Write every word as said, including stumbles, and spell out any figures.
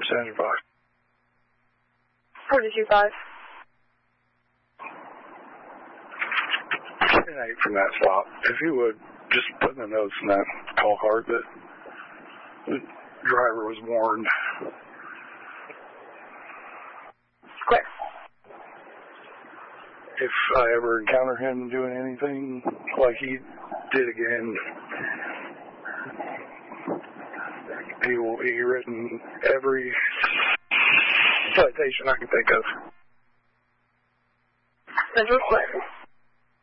Center box. forty-two five. ten eight from that spot. If you would, just put in the notes in that call card that the driver was warned. Clear. If I ever encounter him doing anything like he did again, he will be written every citation I can think of. Central clear.